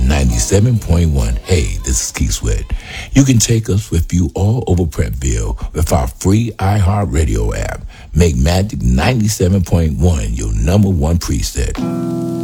97.1. Hey, this is Keith Sweat. You can take us with you all over Prentville with our free iHeartRadio app. Make Magic 97.1 your number one preset.